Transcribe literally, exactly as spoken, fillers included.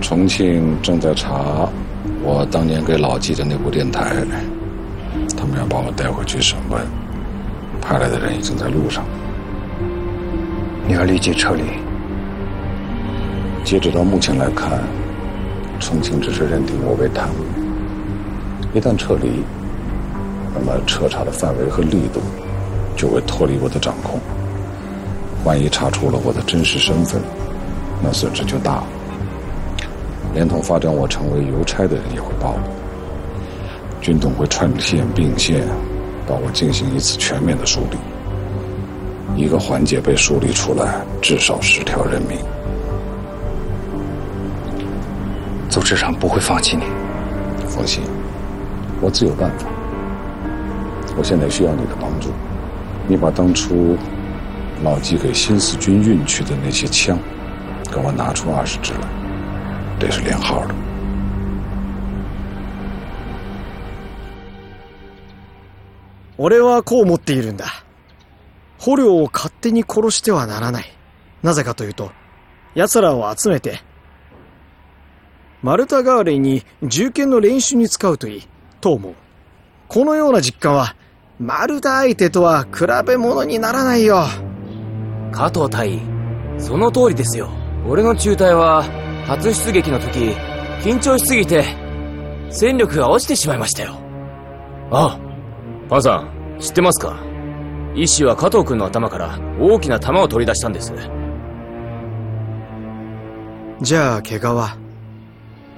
重庆正在查我当年给老纪的那部电台，他们要把我带回去审问，派来的人已经在路上。 你要立即撤离。 截止到目前来看，重庆只是认定我为贪污，一旦撤离，那么彻查的范围和力度就会脱离我的掌控。万一查出了我的真实身份，那损失就大了，连同发展我成为邮差的人也会暴露，军统会串线并线，把我进行一次全面的梳理。一个环节被梳理出来，至少十条人命。 组织长不会放弃你， 放心，我自有办法。我现在需要你的帮助，你把当初老纪给新四军运去的那些枪，给我拿出二十支来，这是连号的。 俺はこう思っているんだ。捕虜を勝手に殺してはならない。なぜかというと、奴らを集めて、マルタ代わりに銃剣の練習に使うといい、と思う。このような実感は、マルタ相手とは比べ物にならないよ。 加藤大尉、その通りですよ。俺の中隊は初出撃の時緊張しすぎて戦力が落ちてしまいましたよ。あ、パンさん知ってますか？医師は加藤君の頭から大きな弾を取り出したんです。 じゃあ怪我は